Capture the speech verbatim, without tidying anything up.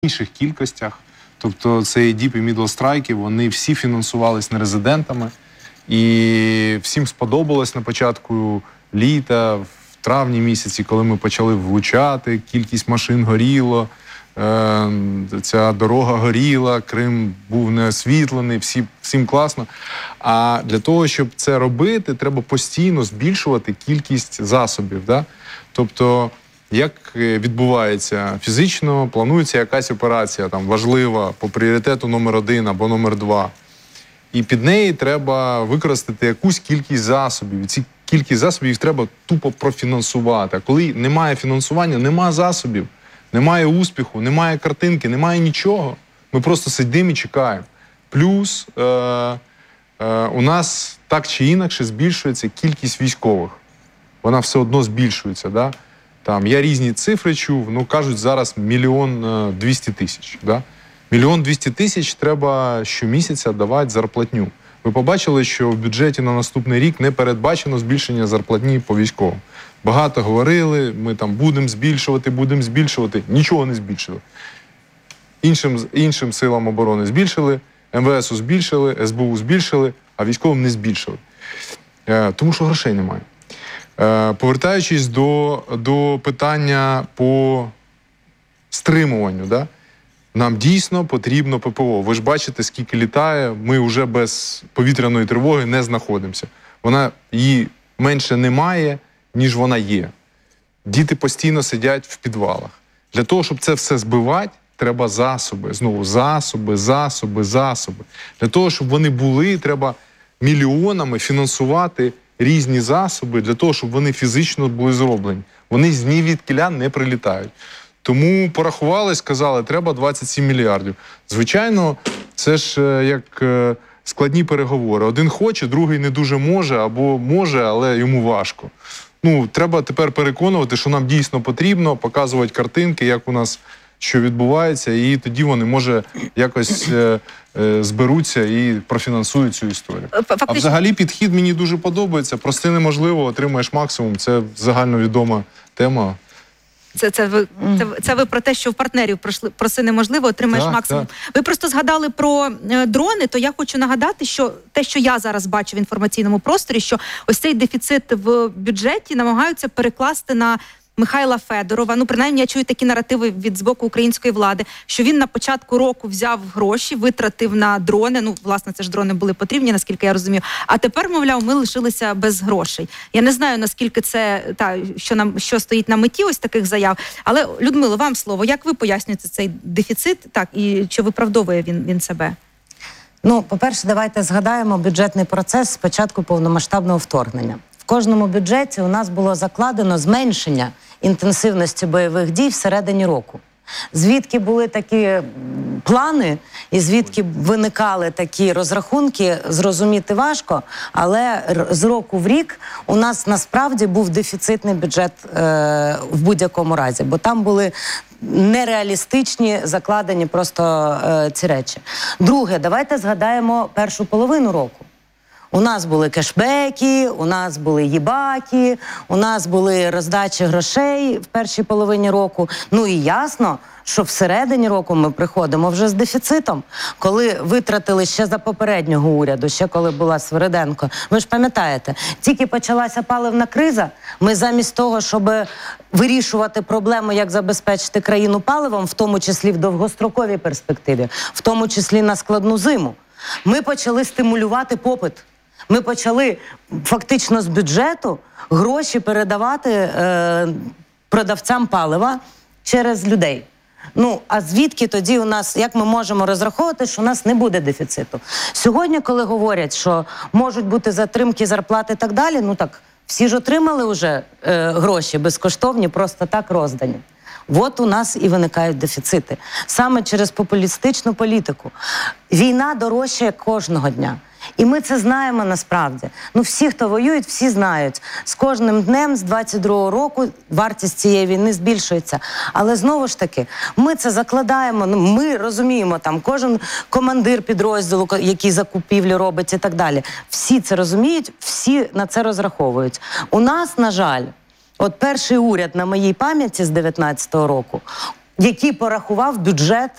інших кількостях. Тобто цей Deep і Middle страйки, вони всі фінансувались нерезидентами. І всім сподобалось на початку літа, в травні місяці, коли ми почали влучати, кількість машин горіло, е, ця дорога горіла, Крим був не освітлений, всі, всім класно. А для того, щоб це робити, треба постійно збільшувати кількість засобів. Да? Тобто, як відбувається фізично, планується якась операція там, важлива по пріоритету номер один або номер два. І під неї треба використати якусь кількість засобів. І ці кількість засобів їх треба тупо профінансувати. А коли немає фінансування, немає засобів, немає успіху, немає картинки, немає нічого. Ми просто сидимо і чекаємо. Плюс е- е- у нас так чи інакше збільшується кількість військових. Вона все одно збільшується. Да? Там, я різні цифри чув, ну кажуть зараз мільйон двісті тисяч. Да? Мільйон двісті тисяч треба щомісяця давати зарплатню. Ви побачили, що в бюджеті на наступний рік не передбачено збільшення зарплатні по військовим. Багато говорили, ми там будемо збільшувати, будемо збільшувати. Нічого не збільшили. Іншим, іншим силам оборони збільшили, ем ве есу збільшили, ес бе у збільшили, а військовим не збільшили. Е, тому що грошей немає. Е, повертаючись до, до питання по стримуванню, да? Нам дійсно потрібно пе пе о. Ви ж бачите, скільки літає, ми вже без повітряної тривоги не знаходимося. Вона, її менше немає, ніж вона є. Діти постійно сидять в підвалах. Для того, щоб це все збивати, треба засоби. Знову засоби, засоби, засоби. Для того, щоб вони були, треба мільйонами фінансувати різні засоби, для того, щоб вони фізично були зроблені. Вони з ні відкіля не прилітають. Тому порахували, сказали, треба двадцять сім мільярдів. Звичайно, це ж як складні переговори. Один хоче, другий не дуже може, або може, але йому важко. Ну, треба тепер переконувати, що нам дійсно потрібно, показувати картинки, як у нас що відбувається, і тоді вони, може, якось е, е, зберуться і профінансують цю історію. Фактично... А взагалі підхід мені дуже подобається. Прости неможливо, отримаєш максимум. Це загальновідома тема. Це, це, ви, це, це ви про те, що в партнерів пройшли, проси неможливо, отримаєш так, максимум. Так. Ви просто згадали про е, дрони, то я хочу нагадати, що те, що я зараз бачу в інформаційному просторі, що ось цей дефіцит в бюджеті намагаються перекласти на Михайла Федорова. Ну, принаймні, я чую такі наративи від з боку української влади, що він на початку року взяв гроші, витратив на дрони. Ну, власне, це ж дрони були потрібні, наскільки я розумію. А тепер, мовляв, ми лишилися без грошей. Я не знаю, наскільки це, та, що, нам, що стоїть на меті ось таких заяв. Але, Людмило, вам слово. Як ви пояснюєте цей дефіцит? Так, і чи виправдовує він, він себе? Ну, по-перше, давайте згадаємо бюджетний процес з початку повномасштабного вторгнення. В кожному бюджеті у нас було закладено зменшення інтенсивності бойових дій всередині року. Звідки були такі плани і звідки виникали такі розрахунки, зрозуміти важко, але з року в рік у нас насправді був дефіцитний бюджет е, в будь-якому разі, бо там були нереалістичні закладені просто е, ці речі. Друге, давайте згадаємо першу половину року. У нас були кешбеки, у нас були їбаки, у нас були роздачі грошей в першій половині року. Ну і ясно, що всередині року ми приходимо вже з дефіцитом. Коли витратили ще за попереднього уряду, ще коли була Свириденко. Ви ж пам'ятаєте, тільки почалася паливна криза, ми замість того, щоб вирішувати проблему, як забезпечити країну паливом, в тому числі в довгостроковій перспективі, в тому числі на складну зиму, ми почали стимулювати попит. Ми почали фактично з бюджету гроші передавати е, продавцям палива через людей. Ну, а звідки тоді у нас, як ми можемо розраховувати, що у нас не буде дефіциту? Сьогодні, коли говорять, що можуть бути затримки зарплати і так далі, ну так, всі ж отримали вже е, гроші безкоштовні, просто так роздані. От у нас і виникають дефіцити. Саме через популістичну політику. Війна дорожчає кожного дня. І ми це знаємо насправді. Ну, всі, хто воюють, всі знають. З кожним днем, з двадцять другого року, вартість цієї війни збільшується. Але знову ж таки, ми це закладаємо, ну, ми розуміємо, там, кожен командир підрозділу, який закупівлі робить і так далі. Всі це розуміють, всі на це розраховують. У нас, на жаль, от перший уряд на моїй пам'яті з дев'ятнадцятого року, який порахував бюджет